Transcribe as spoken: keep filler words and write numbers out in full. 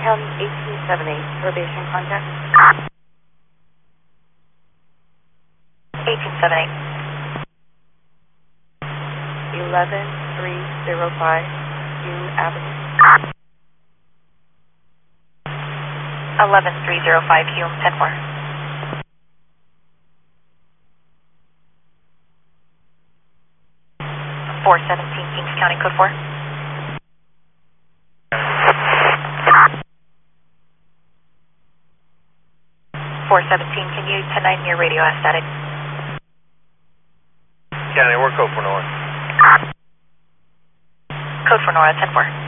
County eighteen seventy-eight, probation contact. eighteen seventy-eight. eleven three zero five Hume Avenue. eleven three zero five Hume, ten four. four seventeen Kings County, code four. four seventeen, can you ten nine near radio ask static? County, we're code for Nora. Code for Nora, ten four.